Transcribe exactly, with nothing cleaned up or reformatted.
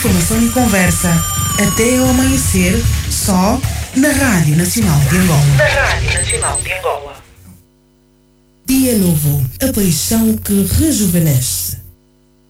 informação e conversa até ao amanhecer, só na Rádio Nacional de Angola. Na Rádio Nacional de Angola. Dia Novo, a paixão que rejuvenesce.